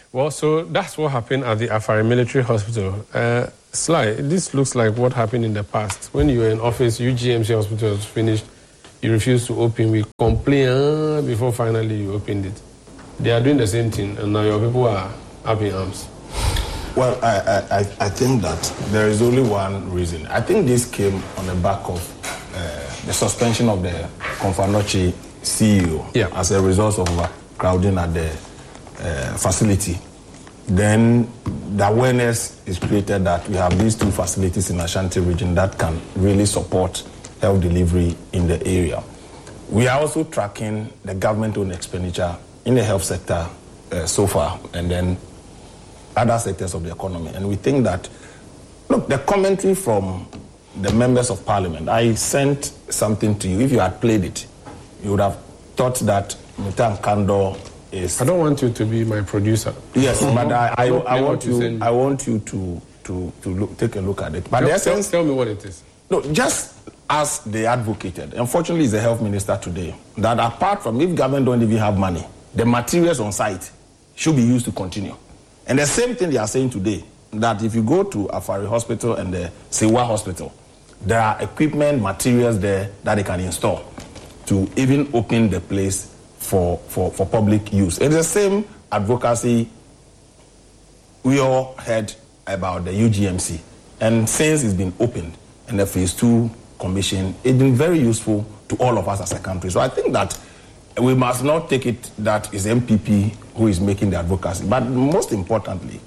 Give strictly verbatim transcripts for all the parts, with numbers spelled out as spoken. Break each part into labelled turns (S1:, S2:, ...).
S1: Well, so that's what happened at the Afari Military Hospital. Uh, Sly, this looks like what happened in the past. When you were in office, U G M C Hospital was finished, you refused to open. We complained before finally you opened it. They are doing the same thing, and now your people are up in arms.
S2: Well, I, I, I think that there is only one reason. I think this came on the back of uh, the suspension of the Komfo C E O
S1: yeah.
S2: as a result of overcrowding at the uh, facility. Then the awareness is created that we have these two facilities in Ashanti region that can really support health delivery in the area. We are also tracking the government-owned expenditure in the health sector uh, so far, and then other sectors of the economy. And we think that, look, the commentary from the members of parliament, I sent something to you. If you had played it, you would have thought that Mister Kando is...
S1: I don't want you to be my producer.
S2: Yes,
S1: mm-hmm.
S2: but I, I, I, want you,
S1: you
S2: I want you to, to, to look, take a look at it. But
S1: tell,
S2: the essence,
S1: tell me what it is.
S2: No, just as they advocated, unfortunately, he's the health minister today, that apart from if government don't even have money, the materials on site should be used to continue. And the same thing they are saying today, that if you go to Afari Hospital and the Sewa Hospital, there are equipment, materials there that they can install to even open the place for, for, for public use. It's the same advocacy we all heard about the U G M C. And since it's been opened and the phase two commission, it's been very useful to all of us as a country. So I think that we must not take it that it's M P P who is making the advocacy. But most importantly,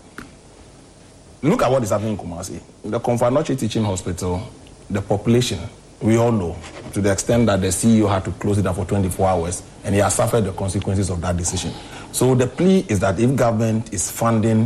S2: look at what is happening in Kumasi. The Komfo Teaching Hospital, the population, we all know, to the extent that the C E O had to close it down for twenty-four hours, and he has suffered the consequences of that decision. So the plea is that if government is funding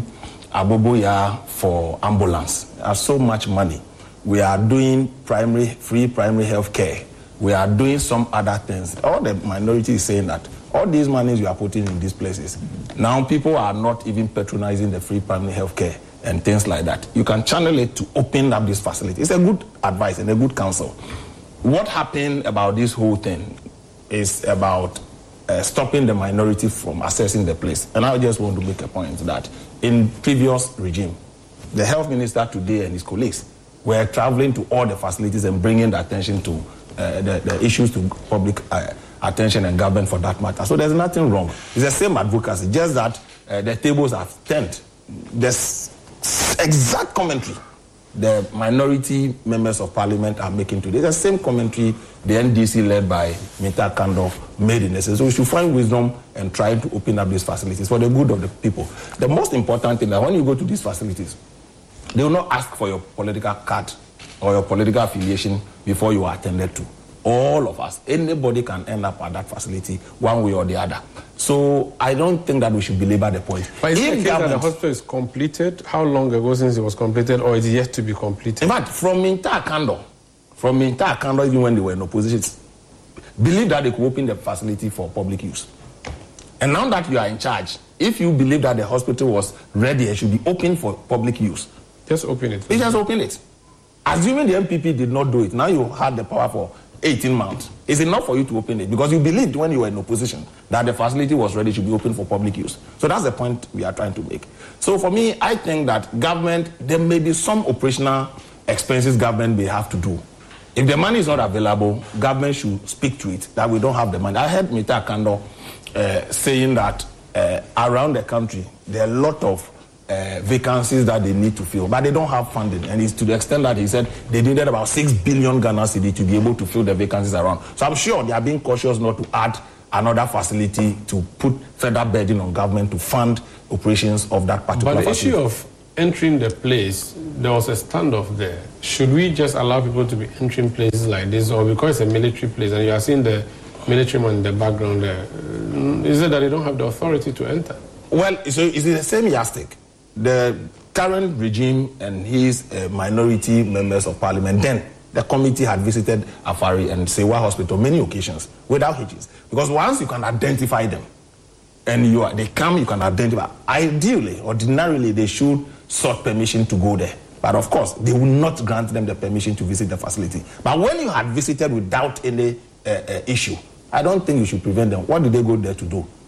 S2: Aboboya for ambulance, there's so much money. We are doing primary, free primary health care. We are doing some other things. All the minority is saying that all these monies you are putting in these places, now people are not even patronizing the free primary health care and things like that. You can channel it to open up this facility. It's a good advice and a good counsel. What happened about this whole thing is about uh, stopping the minority from accessing the place. And I just want to make a point that in previous regime, the health minister today and his colleagues were traveling to all the facilities and bringing the attention to Uh, the, the issues to public uh, attention and government for that matter. So there's nothing wrong. It's the same advocacy, just that uh, the tables have turned. There's exact commentary the minority members of parliament are making today. It's the same commentary the N D C led by Mister Kando made in essence. So we should find wisdom and try to open up these facilities for the good of the people. The most important thing that when you go to these facilities, they will not ask for your political card or your political affiliation before you are attended to. All of us, anybody can end up at that facility one way or the other. So I don't think that we should belabor the point.
S1: But is it that the hospital is completed? How long ago since it was completed, or is it yet to be completed?
S2: In fact, from Minta Kando, from Minta Kando, even when they were in opposition, believe that they could open the facility for public use. And now that you are in charge, if you believe that the hospital was ready and should be open for public use,
S1: just open it.
S2: You just open it. Assuming the M P P did not do it, now you had the power for eighteen months. It's enough for you to open it because you believed when you were in opposition that the facility was ready to be open for public use. So that's the point we are trying to make. So for me, I think that government, there may be some operational expenses government may have to do. If the money is not available, government should speak to it that we don't have the money. I heard Mister Kando uh, saying that uh, around the country, there are a lot of Uh, vacancies that they need to fill, but they don't have funding, and it's to the extent that he said they needed about six billion Ghana cedi to be able to fill the vacancies around. So I'm sure they are being cautious not to add another facility to put further burden on government to fund operations of that particular
S1: But the
S2: facility.
S1: issue of entering the place, there was a standoff there. Should we just allow people to be entering places like this, or because it's a military place and you are seeing the military man in the background there, is it that they don't have the authority to enter?
S2: Well, so it's the same yardstick. The current regime and his uh, minority members of parliament, then the committee had visited Afari and Sewa Hospital many occasions without hitches. Because once you can identify them and you are, they come, you can identify. Ideally, ordinarily, they should sought permission to go there. But of course, they will not grant them the permission to visit the facility. But when you had visited without any uh, uh, issue, I don't think you should prevent them. What did they go there to do?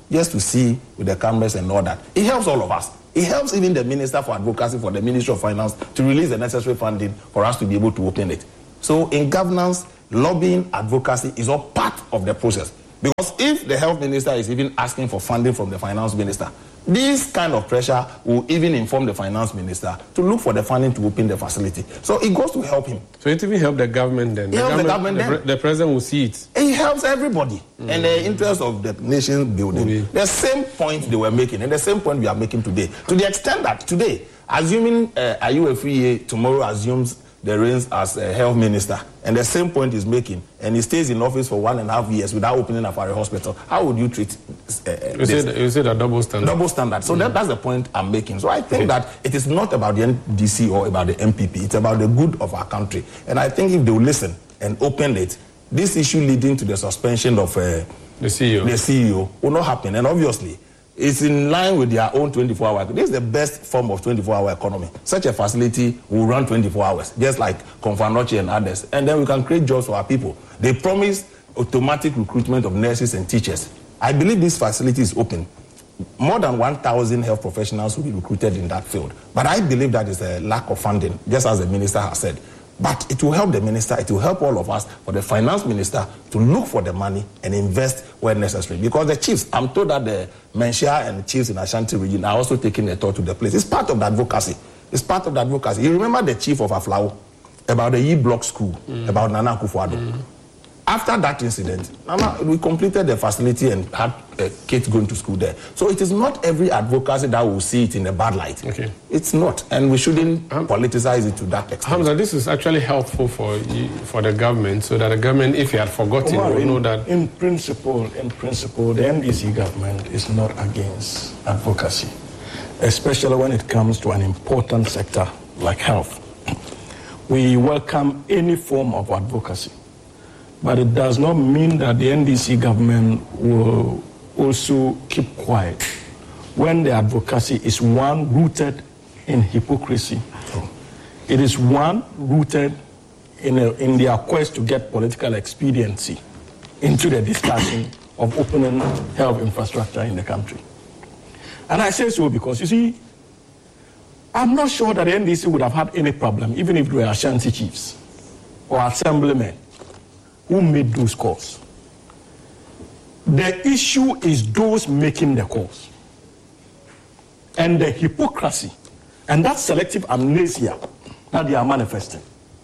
S2: just to see with the cameras and all that. It helps all of us. It helps even the Minister for Advocacy for the Ministry of Finance to release the necessary funding for us to be able to open it. So in governance, lobbying, advocacy is all part of the process. Because if the health minister is even asking for funding from the finance minister, this kind of pressure will even inform the finance minister to look for the funding to open the facility. So it goes to help him.
S1: So it even help the government then?
S2: It the, helps government, the government
S1: the, then. The president will see it?
S2: It helps everybody. Mm. And the interest of the nation building. Mm. The same point they were making and the same point we are making today. To the extent that today, assuming uh, Ayuefue tomorrow assumes the reins as a health minister, and the same point he's making, and he stays in office for one and a half years without opening a hospital, how would you treat uh,
S1: you this? Said, you said a double standard.
S2: Double standard. So mm. that, that's the point I'm making. So I think okay. that it is not about the N D C or about the M P P. It's about the good of our country. And I think if they will listen and open it, this issue leading to the suspension of uh,
S1: the C E O.
S2: the C E O will not happen. And obviously, it's in line with their own twenty-four hour. This is the best form of twenty-four hour economy. Such a facility will run twenty-four hours, just like Confanoche and others. And then we can create jobs for our people. They promise automatic recruitment of nurses and teachers. I believe this facility is open. More than one thousand health professionals will be recruited in that field. But I believe that is a lack of funding, just as the minister has said. But it will help the minister, it will help all of us, for the finance minister to look for the money and invest where necessary. Because the chiefs, I'm told that the Menchia and the chiefs in Ashanti region are also taking a tour to the place. It's part of the advocacy. It's part of the advocacy. You remember the chief of Aflao about the E-Block school, mm. about Nana Akufo-Addo. Mm. After that incident, Nana, we completed the facility and had uh, kids going to school there. So it is not every advocacy that will see it in a bad light.
S1: Okay.
S2: It's not. And we shouldn't um, politicize it to that extent.
S1: Hamza, this is actually helpful for for the government, so that the government, if you had forgotten, Omar, will know that...
S3: In principle, in principle, the N D C government is not against advocacy, especially when it comes to an important sector like health. We welcome any form of advocacy. But it does not mean that the N D C government will also keep quiet when the advocacy is one rooted in hypocrisy. Oh. It is one rooted in, a, in their quest to get political expediency into the discussion of opening health infrastructure in the country. And I say so because, you see, I'm not sure that the N D C would have had any problem, even if they were Ashanti chiefs or assemblymen who made those calls. The issue is those making the calls. And the hypocrisy and that selective amnesia that they are manifesting.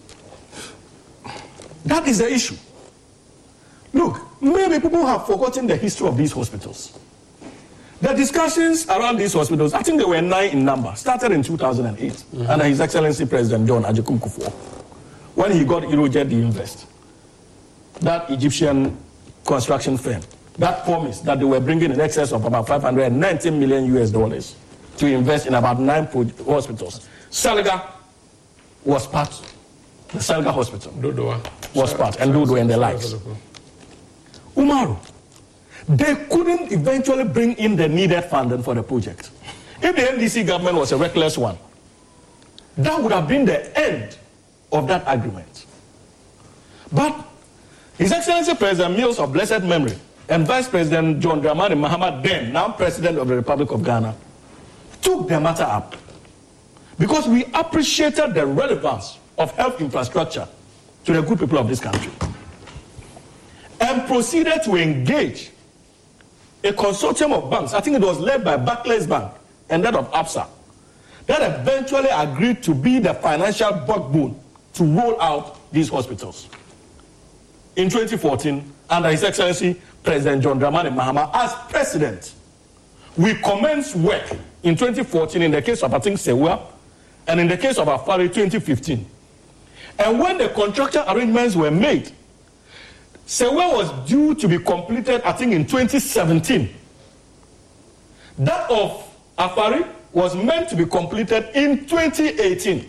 S3: That is the issue. Look, maybe people have forgotten the history of these hospitals. The discussions around these hospitals, I think they were nine in number, started in two thousand eight mm-hmm. under His Excellency President John Agyekum Kufuor, when he got Eurojet to invest. That Egyptian construction firm, that promised that they were bringing in excess of about five hundred ninety million U S dollars to invest in about nine hospitals. Salga was part. The Salga Hospital
S1: Dodowa.
S3: was part, and Dodo and the likes. Umaru, they couldn't eventually bring in the needed funding for the project. If the N D C government was a reckless one, that would have been the end of that agreement. But His Excellency President Mills of blessed memory and Vice President John Dramani Mahama, then now President of the Republic of Ghana, took the matter up because we appreciated the relevance of health infrastructure to the good people of this country, and proceeded to engage a consortium of banks. I think it was led by Barclays Bank and that of ABSA, that eventually agreed to be the financial backbone to roll out these hospitals. In twenty fourteen, under His Excellency President John Dramani Mahama as president, we commenced work in twenty fourteen in the case of, I think, Sewa, and in the case of Afari, twenty fifteen. And when the contractual arrangements were made, Sewa was due to be completed, I think, in twenty seventeen. That of Afari was meant to be completed in twenty eighteen.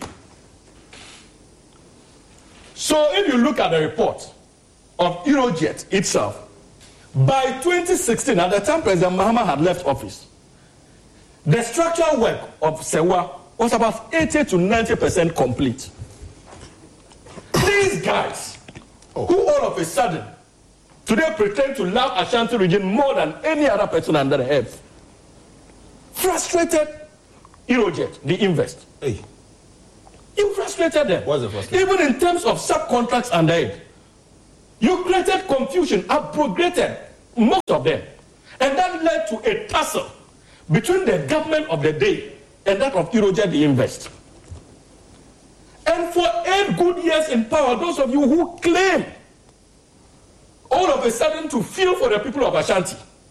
S3: So if you look at the report of Eurojet itself, by twenty sixteen, at the time President Mahama had left office, the structural work of Sewa was about eighty to ninety percent complete. These guys, oh. who all of a sudden today pretend to love Ashanti region more than any other person under the earth. Frustrated Eurojet, the invest.
S2: Hey.
S3: You frustrated them.
S2: What's the frustration?
S3: Even in terms of subcontracts and aid. You created confusion, abrogated most of them. And that led to a tussle between the government of the day and that of Eurojet, the invest. And for eight good years in power, those of you who claim all of a sudden to feel for the people of Ashanti,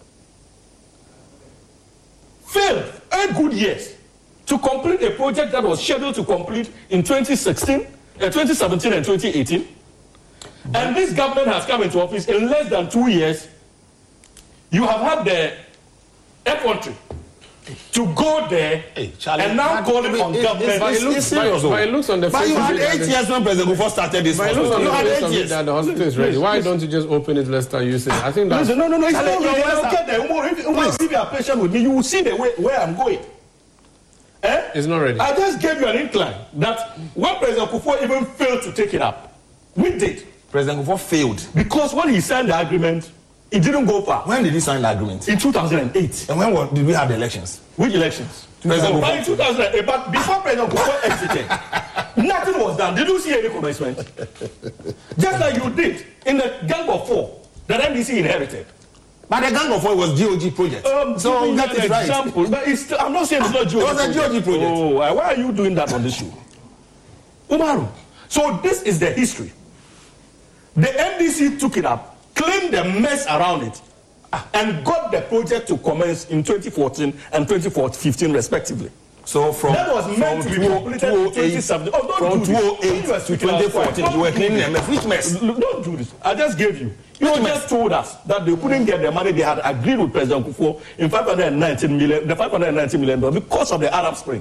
S3: failed eight good years to complete a project that was scheduled to complete in twenty sixteen, uh, twenty seventeen and twenty eighteen. But and this government has come into office in less than two years. You have had the effrontery to go there
S2: hey, Charlie,
S3: and now call it on government.
S1: But it looks serious. But it looks on the
S2: But you had eight years when President Kufuor started this hospital. You had eight years.
S1: That the hospital is ready. Why don't you just open it, let's start using it? I think that's...
S3: Listen, no, no, no, it's not ready. I'll get there. If, if you are patient with me, you will see the way where I'm going. Eh?
S1: It's not ready.
S3: I just gave you an incline that when President Kufuor even failed to take it up, we did.
S2: President Kufuor failed.
S3: Because when he signed the agreement, it didn't go far.
S2: When did he sign the agreement?
S3: In two thousand eight.
S2: And when was, did we have the elections?
S3: Which elections?
S2: President
S3: Kufuor. In two thousand eight, but before President Kufuor exited, nothing was done. Did you see any commencement? Just like you did in the Gang of Four that M D C inherited.
S2: But the Gang of Four was G O G project.
S3: Um,
S2: so that is right.
S3: Example, but it's still, I'm not saying it's not G O G.
S2: It was a G O G project.
S3: Oh, why are you doing that on this show? Umaru. So this is the history. The M D C took it up, claimed the mess around it, and got the project to commence in twenty fourteen and twenty fifteen respectively.
S2: So from
S3: that was meant to be completed in twenty seventeen. Oh, don't
S2: from
S3: do
S2: two thousand eight to twenty fourteen, you were cleaning a mess. Which mess?
S3: Don't do this. I just gave you. You just told us that they couldn't get the money they had agreed with President Kufuor in five hundred nineteen million, the five hundred nineteen million dollars because of the Arab Spring.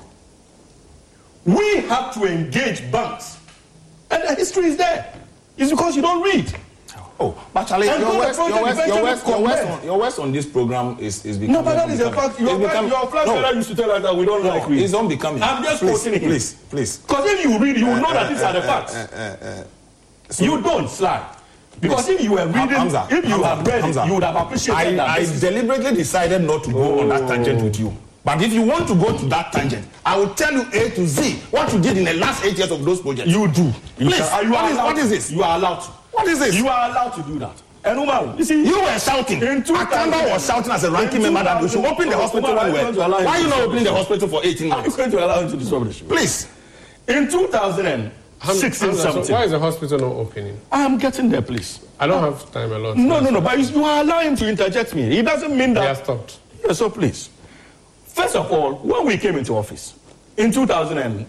S3: We have to engage banks, and the history is there. It's because you don't read.
S2: Oh, but Charlie, your worst, your worst, your worst, your worst, on, your worst on this program is is becoming.
S3: No, but that is a fact. Your flag, your flag no. used to tell us that we don't no, like read.
S2: It's unbecoming.
S3: I'm just
S2: please,
S3: quoting him.
S2: Please, please.
S3: Because if you read, you will
S2: uh,
S3: know
S2: uh,
S3: that these
S2: uh,
S3: are the
S2: uh,
S3: facts.
S2: Uh, uh, uh, so
S3: you don't slide. Because please. If you were reading, Hamza, if you
S2: Hamza,
S3: had read
S2: Hamza,
S3: it, you would have appreciated
S2: I,
S3: that.
S2: I deliberately decided not to go oh. on that tangent with you. But if you want to go to that tangent, I will tell you A to Z what you did in the last eight years of those projects.
S3: You do.
S2: Please,
S3: you are, you
S2: what,
S3: are
S2: is, what is this?
S3: You are allowed to.
S2: What is this?
S3: You are allowed to do that. And Umar, you see,
S2: you were shouting. Akanda was shouting as a ranking member that we should open the hospital one way. Why are you not opening the hospital for eighteen months?
S3: I'm going to allow him to dissolve the show.
S2: Please.
S3: In two thousand sixteen, seventeen.
S1: So why is the hospital not opening?
S3: I am getting there, please.
S1: I don't uh, have time a lot.
S3: No, no, no. But you are allowing him to interject me. It doesn't mean that.
S1: He has stopped.
S3: Yeah, so please. First of all, when we came into office in two thousand,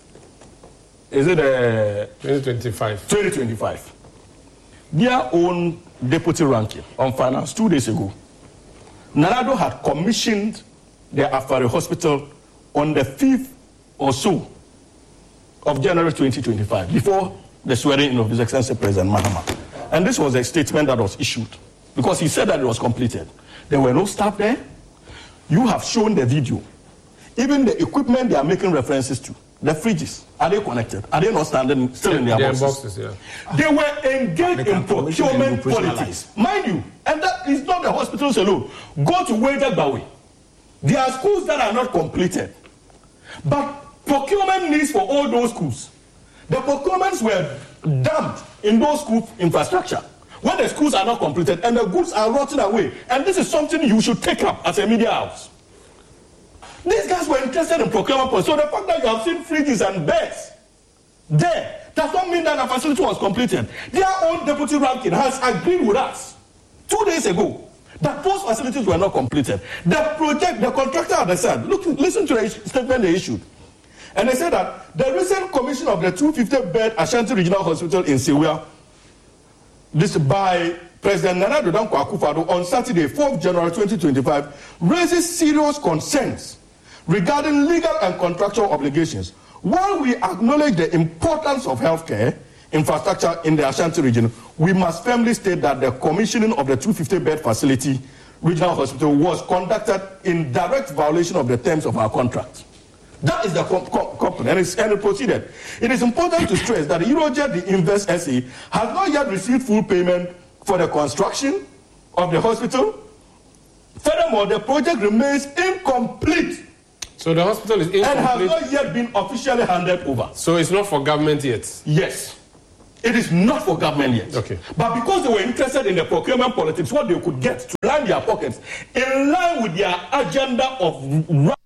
S3: is it uh,
S1: twenty twenty-five?
S3: twenty twenty-five. Their own deputy ranking on finance two days ago, Narado had commissioned the Afari Hospital on the fifth or so of January twenty twenty-five, before the swearing in of His Excellency President Mahama. And this was a statement that was issued because he said that it was completed. There were no staff there. You have shown the video. Even the equipment they are making references to, the fridges, are they connected? Are they not standing still in their
S1: Their
S3: boxes?
S1: boxes yeah.
S3: They were engaged in procurement politics. Mind you, and that is not the hospitals alone. Go to Wejagbawe. There are schools that are not completed. But procurement needs for all those schools. The procurements were dumped in those schools' infrastructure. When the schools are not completed and the goods are rotting away. And this is something you should take up as a media house. These guys were interested in procurement policy. So the fact that you have seen fridges and beds there does not mean that the facility was completed. Their own deputy ranking has agreed with us two days ago that those facilities were not completed. The project, the contractor had said, look, listen to the statement they issued. And they said that the recent commission of the two hundred fifty bed Ashanti Regional Hospital in Sewia, this by President Nana Addo Dankwa Akufo-Addo on Saturday, fourth of January twenty twenty-five, raises serious concerns regarding legal and contractual obligations. While we acknowledge the importance of healthcare infrastructure in the Ashanti region, we must firmly state that the commissioning of the two hundred fifty bed facility regional hospital was conducted in direct violation of the terms of our contract. That is the com com company, and, and it proceeded. It is important to stress that Eurojet, the Invest S A, has not yet received full payment for the construction of the hospital. Furthermore, the project remains incomplete.
S1: So the hospital is incomplete?
S3: And has not yet been officially handed over.
S1: So it's not for government yet?
S3: Yes. It is not for government yet.
S1: Okay.
S3: But because they were interested in the procurement politics, what they could get to line their pockets, in line with their agenda of